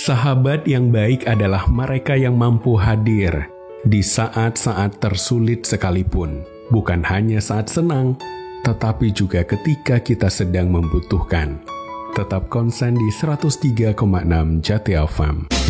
Sahabat yang baik adalah mereka yang mampu hadir di saat-saat tersulit sekalipun, bukan hanya saat senang, tetapi juga ketika kita sedang membutuhkan. Tetap konsen di 103,6 Jati FM.